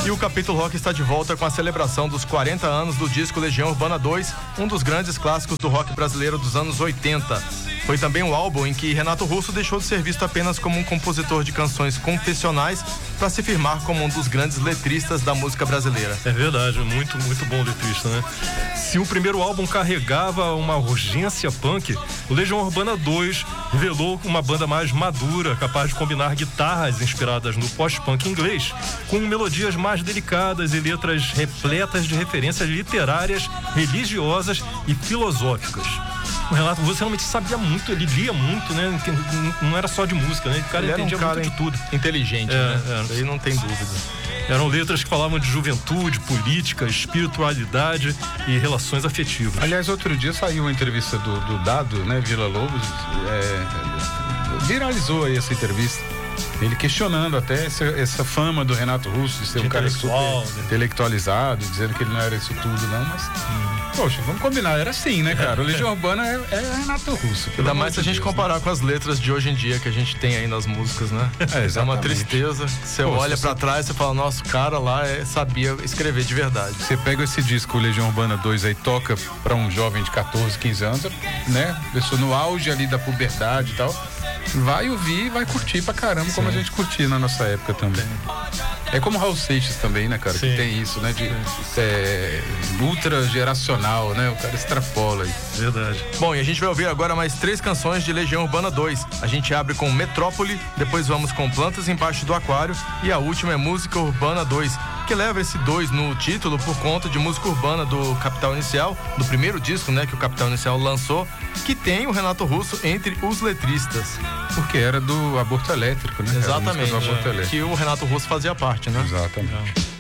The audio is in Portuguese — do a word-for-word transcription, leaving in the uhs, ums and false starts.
E o Capítulo Rock está de volta com a celebração dos quarenta anos do disco Legião Urbana dois, um dos grandes clássicos do rock brasileiro dos anos oitenta. Foi também um álbum em que Renato Russo deixou de ser visto apenas como um compositor de canções confessionais para se firmar como um dos grandes letristas da música brasileira. É verdade, muito, muito bom letrista, né? Se o primeiro álbum carregava uma urgência punk, o Legião Urbana dois revelou uma banda mais madura, capaz de combinar guitarras inspiradas no post-punk inglês com melodias mais delicadas e letras repletas de referências literárias, religiosas e filosóficas. O Renato Russo realmente sabia muito, ele lia muito, né? Não era só de música, né? O cara ele entendia era um cara muito de tudo. Inteligente, é, né? É. Isso aí não tem dúvida. Eram letras que falavam de juventude, política, espiritualidade e relações afetivas. Aliás, outro dia saiu uma entrevista do, do Dado, né? Vila Lobos, é, viralizou aí essa entrevista. Ele questionando até essa, essa fama do Renato Russo de ser de um cara super né? intelectualizado, dizendo que ele não era isso tudo, não, mas... Hum. Poxa, vamos combinar, era assim, né, cara? O Legião Urbana é, é Renato Russo. Ainda mais se a gente Deus, comparar né? com as letras de hoje em dia que a gente tem aí nas músicas, né? É, é uma tristeza. Você Pô, olha você... pra trás e fala, nossa, o cara lá é, sabia escrever de verdade. Você pega esse disco, o Legião Urbana dois, aí toca pra um jovem de catorze, quinze anos, né? Pessoa no auge ali da puberdade e tal. Vai ouvir e vai curtir pra caramba, Sim. como a gente curtia na nossa época também. É como Raul Seixas também, né, cara? Sim. Que tem isso, né? De é, ultra geracional, né? O cara extrapola aí. Verdade. Bom, e a gente vai ouvir agora mais três canções de Legião Urbana dois. A gente abre com Metrópole, depois vamos com Plantas Embaixo do Aquário e a última é Música Urbana dois, que leva esse dois no título por conta de música urbana do Capital Inicial, do primeiro disco, né, que o Capital Inicial lançou, que tem o Renato Russo entre os letristas. Porque era do Aborto Elétrico, né? Exatamente, do Aborto é, Elétrico. que o Renato Russo fazia parte, né? Exatamente.